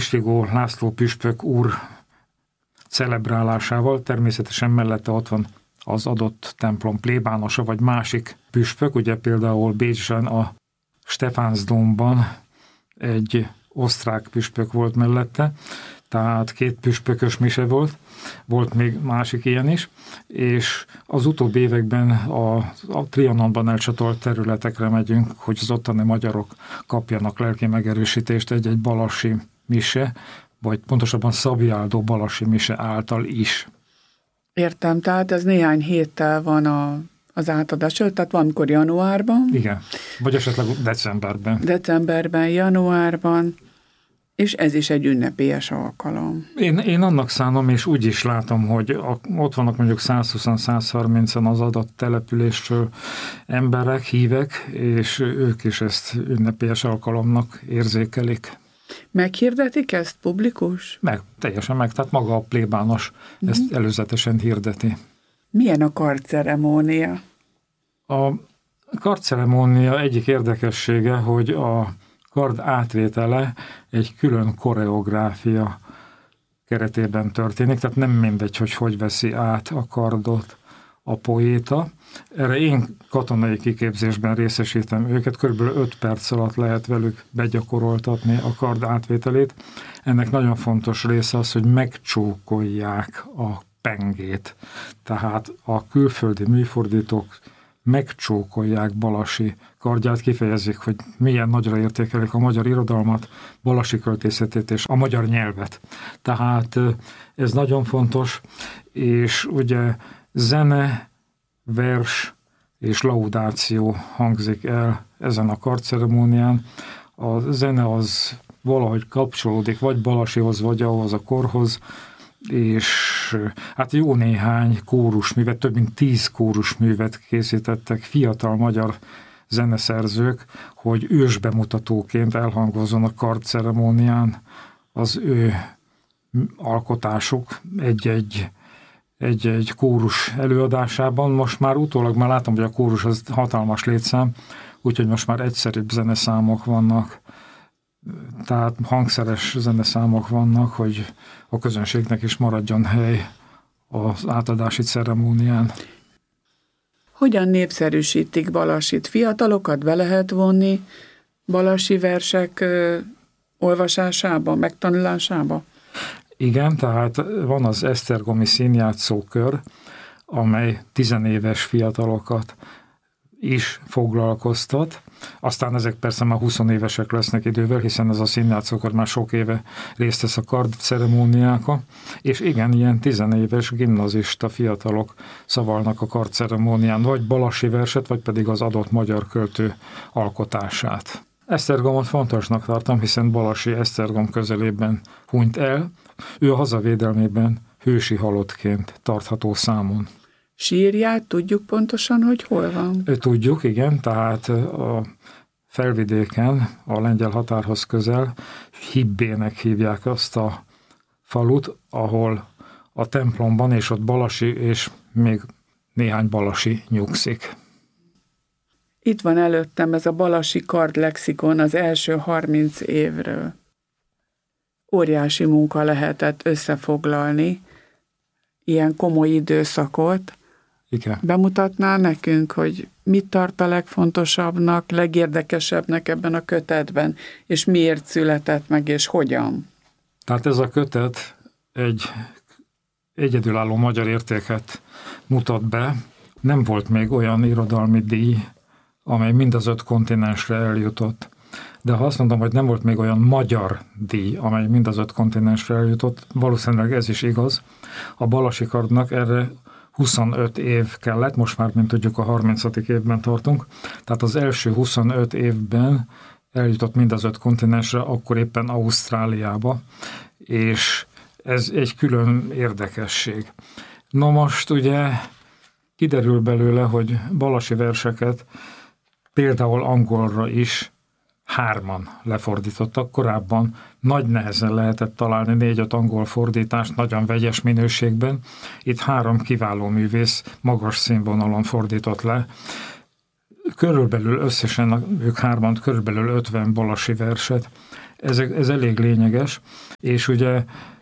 Kisfigó László püspök úr celebrálásával, természetesen mellette ott van az adott templom plébánosa, vagy másik püspök, ugye például Bécsben a Stephansdomban egy osztrák püspök volt mellette, tehát 2 püspökös mise volt még másik ilyen is, és az utóbbi években a Trianonban elcsatolt területekre megyünk, hogy az ottani magyarok kapjanak lelki megerősítést egy balassi mise, vagy pontosabban Szabjáldó balassi mise által is. Értem, tehát ez néhány héttel van az átadás, tehát valamikor januárban. Igen, vagy esetleg decemberben. Decemberben, januárban, és ez is egy ünnepélyes alkalom. Én annak szánom, és úgy is látom, hogy ott vannak mondjuk 120-130-an az adott településről emberek, hívek, és ők is ezt ünnepélyes alkalomnak érzékelik. Meghirdetik ezt publikus? Teljesen meg, tehát maga a plébános ezt előzetesen hirdeti. Milyen a kardceremónia? A kardceremónia egyik érdekessége, hogy a kard átvétele egy külön koreográfia keretében történik, tehát nem mindegy, hogy veszi át a kardot a poéta. Erre én katonai kiképzésben részesítem őket, kb. 5 perc alatt lehet velük begyakoroltatni a kard átvételét. Ennek nagyon fontos része az, hogy megcsókolják a pengét. Tehát a külföldi műfordítók megcsókolják Balassi kardját, kifejezik, hogy milyen nagyra értékelik a magyar irodalmat, Balassi költészetét és a magyar nyelvet. Tehát ez nagyon fontos, és ugye zene, vers és laudáció hangzik el ezen a kardceremónián. A zene az valahogy kapcsolódik vagy Balasihoz, vagy ahhoz a korhoz, és hát jó néhány kórusművet, több mint 10 kórusművet készítettek fiatal magyar zeneszerzők, hogy ősbemutatóként elhangozzon a kardceremónián az ő alkotásuk egy kórus előadásában. Most már utólag már látom, hogy a kórus az hatalmas létszám, úgyhogy most már egyszerűbb zeneszámok vannak, tehát hangszeres zeneszámok vannak, hogy a közönségnek is maradjon hely az átadási ceremónián. Hogyan népszerűsítik Balassit? Fiatalokat be lehet vonni Balassi versek olvasásába, megtanulásába? Igen, tehát van az esztergomi színjátszókör, amely 10 éves fiatalokat is foglalkoztat. Aztán ezek persze már 20 évesek lesznek idővel, hiszen ez a színjátszókör már sok éve részt vesz a kard ceremóniákon, és igen, ilyen 10 éves gimnazista fiatalok szavalnak a kard ceremónián, vagy Balassi verset, vagy pedig az adott magyar költő alkotását. Esztergomot fontosnak tartom, hiszen Balassi Esztergom közelében hunyt el, ő a hazavédelmében hősi halottként tartható számon. Sírját tudjuk pontosan, hogy hol van? Tudjuk, igen, tehát a Felvidéken, a lengyel határhoz közel, Hibbének hívják azt a falut, ahol a templomban, és ott Balassi, és még néhány Balassi nyugszik. Itt van előttem ez a Balassi kardlexikon az első 30 évről. Óriási munka lehetett összefoglalni ilyen komoly időszakot. Igen. Bemutatná nekünk, hogy mit tart a legfontosabbnak, legérdekesebbnek ebben a kötetben, és miért született meg, és hogyan? Tehát ez a kötet egy egyedülálló magyar értéket mutat be. Nem volt még olyan irodalmi díj, amely mind az 5 kontinensre eljutott. De ha azt mondom, hogy nem volt még olyan magyar díj, amely mind az 5 kontinensre eljutott, valószínűleg ez is igaz. A Balassi kardnak erre 25 év kellett, most már, mint tudjuk, a 30. évben tartunk. Tehát az első 25 évben eljutott mind az 5 kontinensre, akkor éppen Ausztráliába, és ez egy külön érdekesség. Na most ugye kiderül belőle, hogy Balassi verseket például angolra is 3-an lefordítottak. Korábban nagy nehezen lehetett találni 4-5 angol fordítást, nagyon vegyes minőségben. Itt 3 kiváló művész magas színvonalon fordított le. Körülbelül összesen ők 3-an körülbelül 50 Balassi verset. Ez elég lényeges, és ugye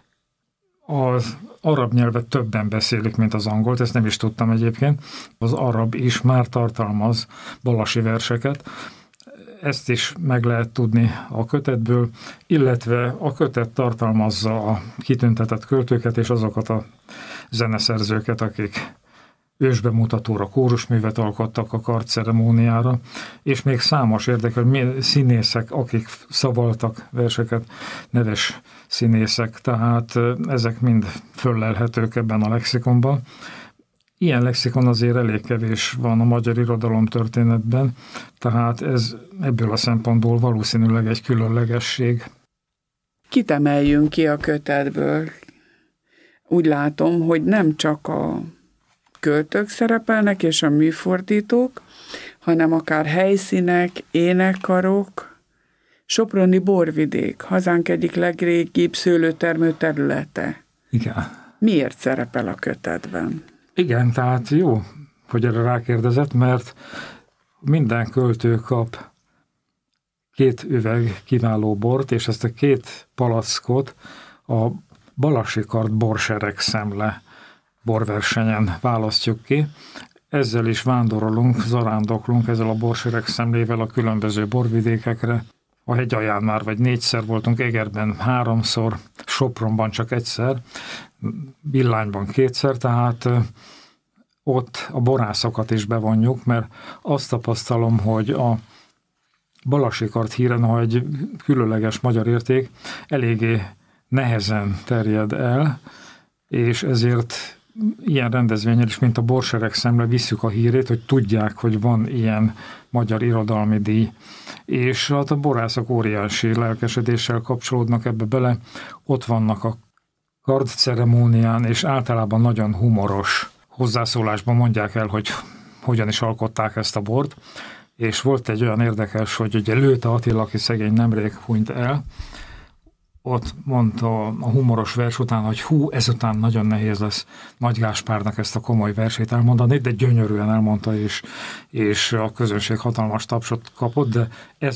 az arab nyelvet többen beszélik, mint az angolt, ezt nem is tudtam egyébként. Az arab is már tartalmaz balasi verseket, ezt is meg lehet tudni a kötetből, illetve a kötet tartalmazza a kitüntetett költőket és azokat a zeneszerzőket, akik ősbemutatóra kórusművet alkottak a kardceremóniára, és még számos érdekel színészek, akik szavaltak verseket, neves színészek, tehát ezek mind föllelhetők ebben a lexikonban. Ilyen lexikon azért elég kevés van a magyar irodalomtörténetben, tehát ez ebből a szempontból valószínűleg egy különlegesség. Kit emeljünk ki a kötetből? Úgy látom, hogy nem csak a költők szerepelnek és a műfordítók, hanem akár helyszínek, énekkarok, Soproni borvidék, hazánk egyik legrégibb szőlőtermő területe. Igen. Miért szerepel a kötetben? Igen, tehát jó, hogy erre rákérdezett, mert minden költő kap 2 üveg kiváló bort, és ezt a 2 palackot a Balasi Kard borsereg szemle borversenyen választjuk ki. Ezzel is vándorolunk, zarándoklunk ezzel a borsereg szemlével a különböző borvidékekre. A hegyalján már vagy 4-szer voltunk, Egerben 3-szor, Sopronban csak 1-szer, Villányban 2-szer, tehát ott a borászokat is bevonjuk, mert azt tapasztalom, hogy a Balasi Kard híre, ha egy különleges magyar érték, eléggé nehezen terjed el, és ezért ilyen rendezvényen is, mint a borsereg szemle visszük a hírét, hogy tudják, hogy van ilyen magyar irodalmi díj. És hát a borászok óriási lelkesedéssel kapcsolódnak ebbe bele, ott vannak a kardceremónián, és általában nagyon humoros hozzászólásban mondják el, hogy hogyan is alkották ezt a bort, és volt egy olyan érdekes, hogy ugye Lőte Attila, aki szegény nemrég hunyt el, ott mondta a humoros vers után, hogy ezután nagyon nehéz lesz Nagy Gáspárnak ezt a komoly versét elmondani, de gyönyörűen elmondta, és a közönség hatalmas tapsot kapott, de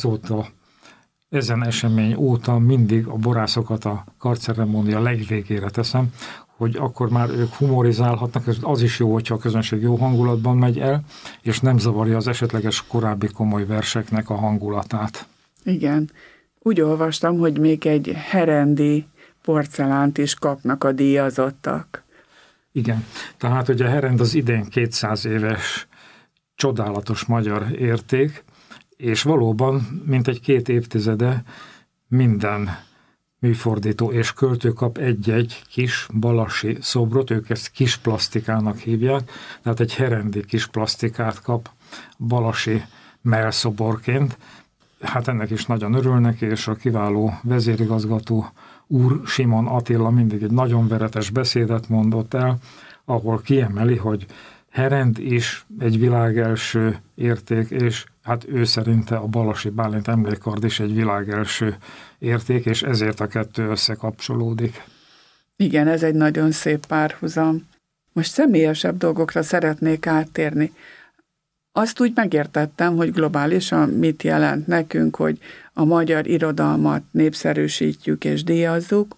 ezen esemény óta mindig a borászokat a kardceremónia legvégére teszem, hogy akkor már ők humorizálhatnak, az is jó, hogyha a közönség jó hangulatban megy el, és nem zavarja az esetleges korábbi komoly verseknek a hangulatát. Igen. Úgy olvastam, hogy még egy herendi porcelánt is kapnak a díjazottak. Igen, tehát ugye a herend az idén 200 éves csodálatos magyar érték, és valóban mintegy 2 évtizede minden műfordító és költő kap egy-egy kis balasi szobrot, ők ezt kis plastikának hívják, tehát egy herendi kis plastikát kap balasi mellszoborként. Hát ennek is nagyon örülnek, és a kiváló vezérigazgató úr Simon Attila mindig egy nagyon veretes beszédet mondott el, ahol kiemeli, hogy herend is egy világelső érték, és hát ő szerinte a Balasi Bálint emlékkard is egy világelső érték, és ezért a 2 összekapcsolódik. Igen, ez egy nagyon szép párhuzam. Most személyesebb dolgokra szeretnék áttérni. Azt úgy megértettem, hogy globálisan mit jelent nekünk, hogy a magyar irodalmat népszerűsítjük és díjazzuk.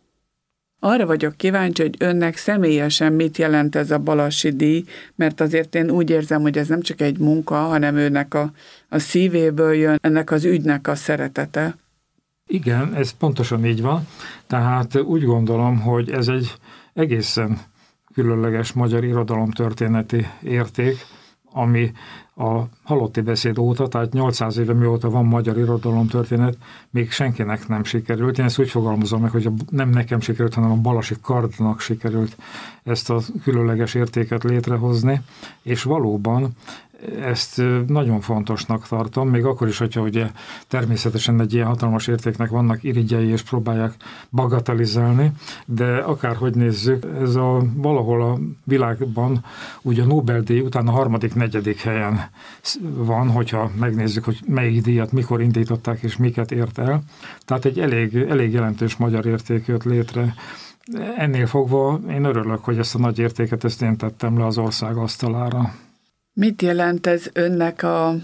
Arra vagyok kíváncsi, hogy önnek személyesen mit jelent ez a Balasi díj, mert azért én úgy érzem, hogy ez nem csak egy munka, hanem őnek a szívéből jön, ennek az ügynek a szeretete. Igen, ez pontosan így van. Tehát úgy gondolom, hogy ez egy egészen különleges magyar irodalomtörténeti érték, ami a halotti beszéd óta, tehát 800 éve mióta van magyar irodalomtörténet, még senkinek nem sikerült. Én ezt úgy fogalmazom meg, hogy nem nekem sikerült, hanem a Balasi Kardnak sikerült ezt a különleges értéket létrehozni, és valóban ezt nagyon fontosnak tartom, még akkor is, hogyha ugye természetesen egy ilyen hatalmas értéknek vannak irigyei, és próbálják bagatelizálni, de akárhogy nézzük, ez valahol a világban ugye a Nobel-díj után a 3.-4. helyen van, hogyha megnézzük, hogy melyik díjat mikor indították, és miket ért el. Tehát egy elég jelentős magyar érték jött létre. Ennél fogva én örülök, hogy ezt a nagy értéket én tettem le az ország asztalára. Mit jelent ez önnek a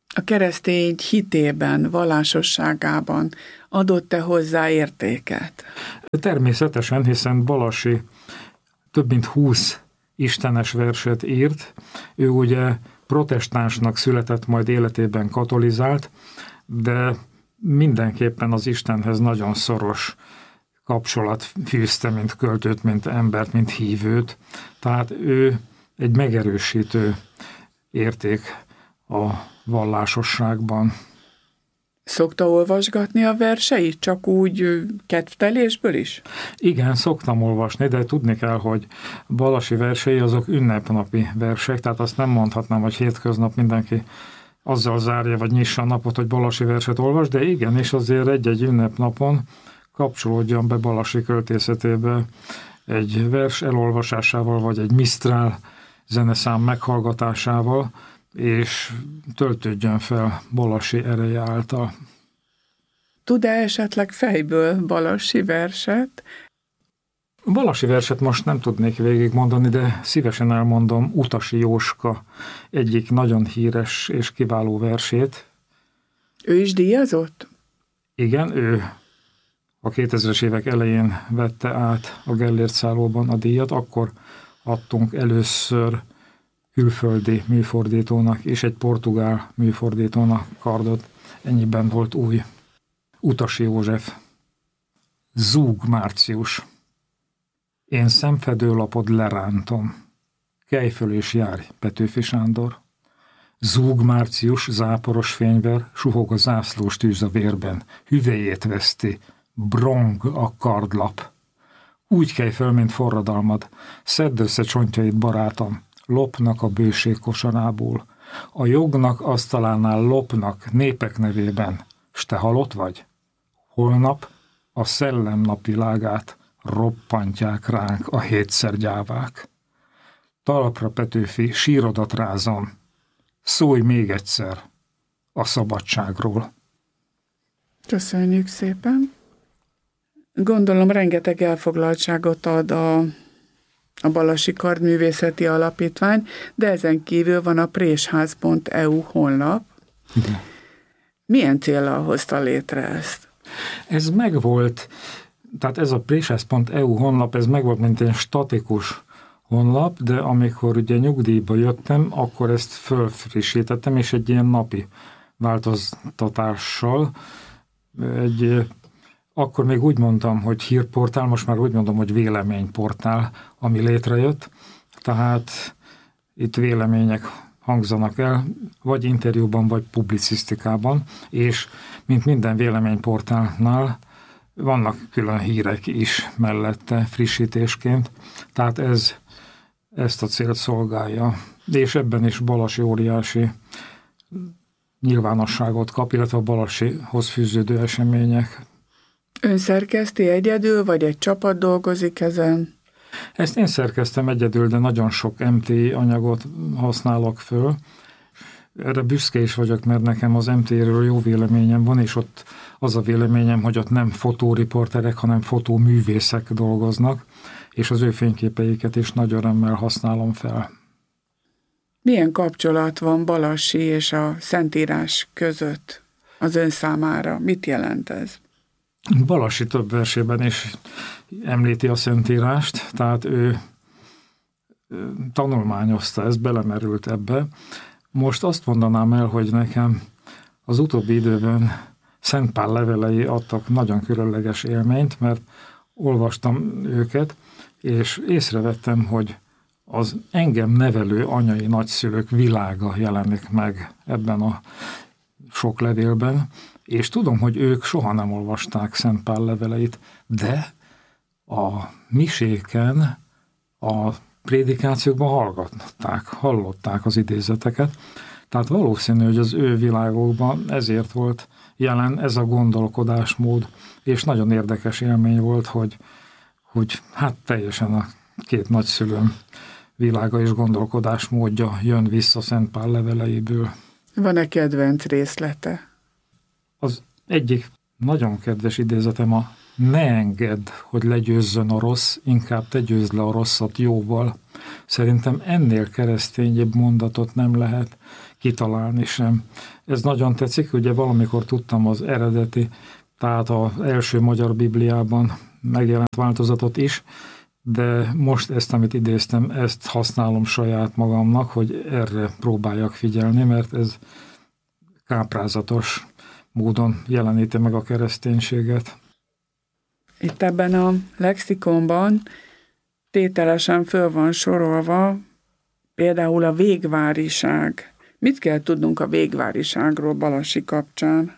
a keresztény hitében, vallásosságában adott-e hozzá értéket? Természetesen, hiszen Balassi több mint 20 istenes verset írt. Ő ugye protestánsnak született, majd életében katolizált, de mindenképpen az Istenhez nagyon szoros kapcsolat fűzte, mint költőt, mint embert, mint hívőt. Tehát ő egy megerősítő érték a vallásosságban. Szokta olvasgatni a verseit, csak úgy kedvtelésből is? Igen, szoktam olvasni, de tudni kell, hogy Balassi versei azok ünnepnapi versek, tehát azt nem mondhatnám, hogy hétköznap mindenki azzal zárja, vagy nyissa a napot, hogy Balassi verset olvas, de igen, és azért egy-egy ünnepnapon kapcsolódjon be Balassi költészetébe egy vers elolvasásával, vagy egy Misztrál zeneszám meghallgatásával, és töltődjön fel Balassi ereje által. Tud-e esetleg fejből Balassi verset? Balassi verset most nem tudnék végigmondani, de szívesen elmondom Utasi Jóska egyik nagyon híres és kiváló versét. Ő is díjazott? Igen, ő a 2000-es évek elején vette át a Gellért szállóban a díjat, akkor adtunk először külföldi műfordítónak és egy portugál műfordítónak kardot. Ennyiben volt új. Utasi József. Zúg Március. Én szemfedőlapod lerántom. Kelj föl és járj, Petőfi Sándor. Zúg Március, záporos fényver, suhog a zászlós tűz a vérben. Hüvelyét veszti, brong a kardlap. Úgy kelj föl, mint forradalmad. Szedd össze csontjait, barátom. Lopnak a bőség kosarából. A jognak asztalánál lopnak népek nevében. S te halott vagy? Holnap a szellem napvilágát roppantják ránk a hétszer gyávák. Talpra, Petőfi, sírodat rázom. Szólj még egyszer a szabadságról. Köszönjük szépen. Gondolom rengeteg elfoglaltságot ad a Balassi Kardművészeti Alapítvány, de ezen kívül van a présház.eu honlap. Igen. Milyen céllal hozta létre ezt? Ez megvolt, tehát ez a présház.eu honlap, ez megvolt, mint egy statikus honlap, de amikor ugye nyugdíjba jöttem, akkor ezt fölfrissítettem, és egy ilyen napi változtatással akkor még úgy mondtam, hogy hírportál, most már úgy mondom, hogy véleményportál, ami létrejött. Tehát itt vélemények hangzanak el, vagy interjúban, vagy publicisztikában, és mint minden véleményportálnál vannak külön hírek is mellette frissítésként. Tehát ez ezt a célt szolgálja. És ebben is Balassi óriási nyilvánosságot kap, illetve a Balassihoz fűződő események. Ön szerkeszti egyedül, vagy egy csapat dolgozik ezen? Ezt én szerkeztem egyedül, de nagyon sok MTI anyagot használok föl. Erre büszke is vagyok, mert nekem az MTI-ről jó véleményem van, és ott az a véleményem, hogy ott nem fotóriporterek, hanem fotóművészek dolgoznak, és az ő fényképeiket is nagy örömmel használom fel. Milyen kapcsolat van Balassi és a Szentírás között az ön számára? Mit jelent ez? Balassi több versében is említi a Szentírást, tehát ő tanulmányozta ezt, belemerült ebbe. Most azt mondanám el, hogy nekem az utóbbi időben Szent Pál levelei adtak nagyon különleges élményt, mert olvastam őket, és észrevettem, hogy az engem nevelő anyai nagyszülők világa jelenik meg ebben a sok levélben, és tudom, hogy ők soha nem olvasták Szent Pál leveleit, de a miséken, a prédikációkban hallották az idézeteket, tehát valószínű, hogy az ő világokban ezért volt jelen ez a gondolkodásmód, és nagyon érdekes élmény volt, hogy hát teljesen a két nagyszülőm világa és gondolkodásmódja jön vissza Szent Pál leveleiből. Van-e kedvenc részlete? Az egyik nagyon kedves idézetem ne engedd, hogy legyőzzön a rossz, inkább te győzd le a rosszat jóval. szerintem ennél keresztényebb mondatot nem lehet kitalálni sem. Ez nagyon tetszik, ugye valamikor tudtam az eredeti, tehát az első magyar Bibliában megjelent változatot is, de most ezt, amit idéztem, ezt használom saját magamnak, hogy erre próbáljak figyelni, mert ez káprázatos módon jeleníti meg a kereszténységet. Itt ebben a lexikonban tételesen föl van sorolva például a végváriság. Mit kell tudnunk a végváriságról Balassi kapcsán?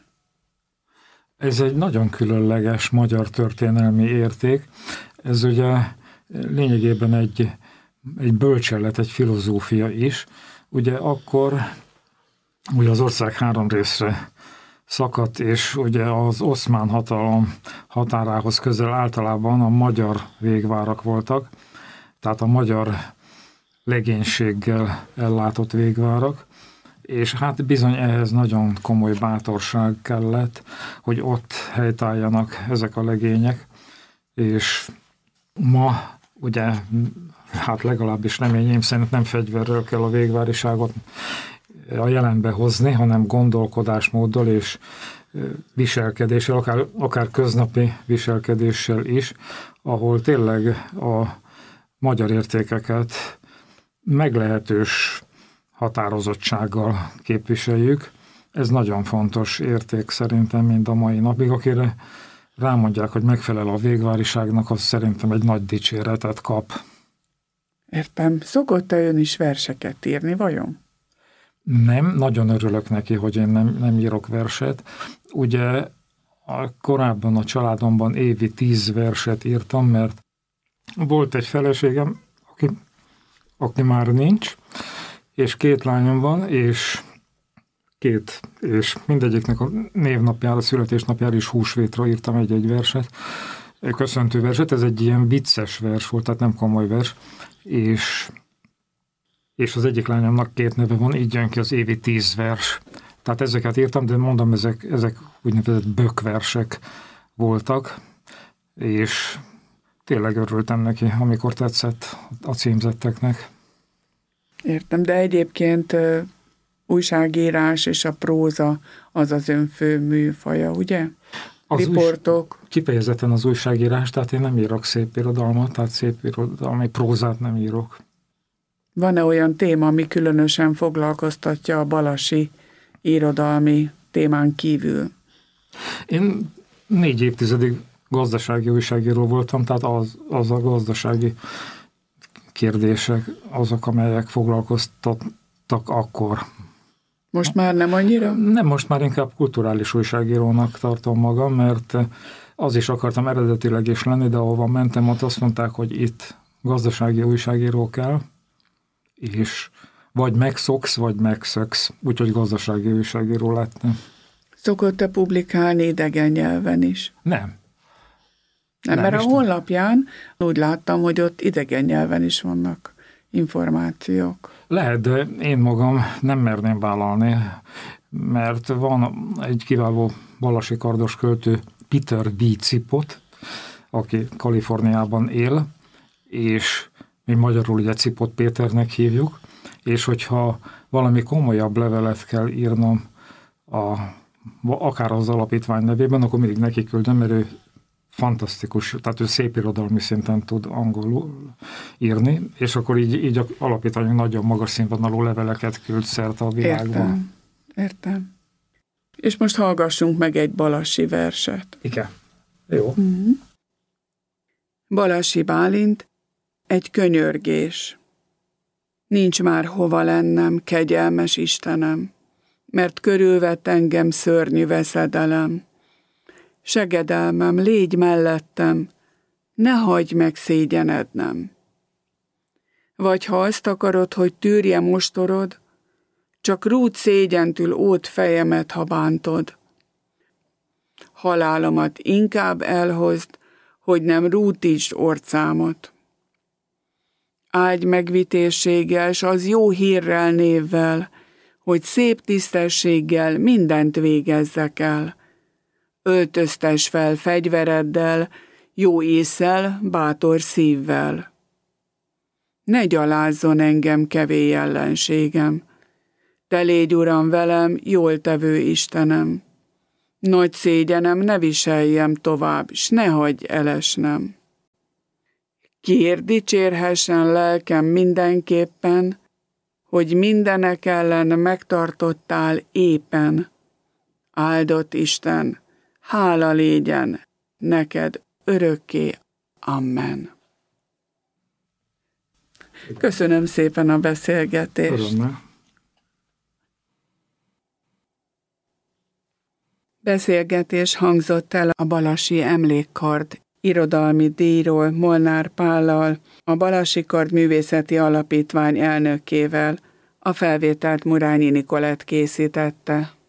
Ez egy nagyon különleges magyar történelmi érték. Ez ugye lényegében egy bölcsellet, egy filozófia is. Ugye akkor ugye az ország 3 részre szakadt, és ugye az oszmán hatalom határához közel általában a magyar végvárak voltak, tehát a magyar legénységgel ellátott végvárak, és hát bizony ehhez nagyon komoly bátorság kellett, hogy ott helytálljanak ezek a legények, és ma ugye, hát legalábbis reményeim szerint nem fegyverrel kell a végváriságot a jelenbe hozni, hanem gondolkodásmóddal és viselkedéssel, akár köznapi viselkedéssel is, ahol tényleg a magyar értékeket meglehetős határozottsággal képviseljük. Ez nagyon fontos érték szerintem mind a mai napig, akire rámondják, hogy megfelel a végváriságnak, az szerintem egy nagy dicséretet kap. Értem. Szokott-e ön is verseket írni, vajon? Nem, nagyon örülök neki, hogy én nem írok verset. Ugye korábban a családomban évi 10 verset írtam, mert volt egy feleségem, aki már nincs, és 2 lányom van, és mindegyiknek a névnapjára, születésnapjára és húsvétra írtam egy verset, köszöntő verset. Ez egy ilyen vicces vers volt, tehát nem komoly vers, és az egyik lányomnak 2 neve van, így jön ki az évi 10 vers. Tehát ezeket írtam, de mondom, ezek úgynevezett bökversek voltak, és tényleg örültem neki, amikor tetszett a címzetteknek. Értem, de egyébként újságírás és a próza az az ön fő műfaja, ugye? Riportok. Kifejezetten az újságírás, tehát én nem írok szép irodalmat, tehát szép irodalmi prózát nem írok. Van-e olyan téma, ami különösen foglalkoztatja a balassi irodalmi témán kívül? Én 4 évtizedig gazdasági újságíró voltam, tehát az a gazdasági kérdések azok, amelyek foglalkoztattak akkor. Most már nem annyira? Nem, most már inkább kulturális újságírónak tartom magam, mert az is akartam eredetileg is lenni, de ahova mentem, ott azt mondták, hogy itt gazdasági újságíró kell, és vagy megszoksz, vagy megszöksz, úgyhogy gazdasági újságíró lettem. Szokott-e publikálni idegen nyelven is? Nem. Nem, mert a honlapján úgy láttam, hogy ott idegen nyelven is vannak információk. Lehet, de én magam nem merném vállalni, mert van egy kiváló balassi kardos költő, Peter B. Cipot, aki Kaliforniában él, és mi magyarul ugye Cipot Péternek hívjuk, és hogyha valami komolyabb levelet kell írnom akár az alapítvány nevében, akkor mindig neki küldöm, mert ő fantasztikus, tehát ő szép irodalmi szinten tud angolul írni, és akkor így az alapítványunk nagyon magas színvonalú leveleket küld szerte a világban. Értem. És most hallgassunk meg egy balassi verset. Igen. Jó. Balassi Bálint, egy könyörgés. Nincs már hova lennem, kegyelmes Istenem, mert körülvett engem szörnyű veszedelem. Segedelmem, légy mellettem, ne hagyj meg szégyenednem. Vagy ha azt akarod, hogy tűrje mostorod, csak rúd szégyentül ót fejemet, ha bántod. Halálomat inkább elhozd, hogy nem rútítsd orcámat. Áldj megvitézséggel, s az jó hírrel névvel, hogy szép tisztességgel mindent végezzek el. Öltöztes fel fegyvereddel, jó ésszel, bátor szívvel. Ne gyalázzon engem kevély ellenségem. Te légy, Uram, velem, jól tevő Istenem. Nagy szégyenem ne viseljem tovább, s ne hagyj elesnem. Kiért dicsérhessen lelkem mindenképpen, hogy mindenek ellen megtartottál éppen. Áldott Isten, hála légyen neked örökké. Amen. Köszönöm szépen a beszélgetést. Örömmel. Beszélgetés hangzott el a Balassi Emlékkard irodalmi díjról Molnár Pállal, a Balassi Kard Művészeti Alapítvány elnökével. A felvételt Murányi Nikolett készítette.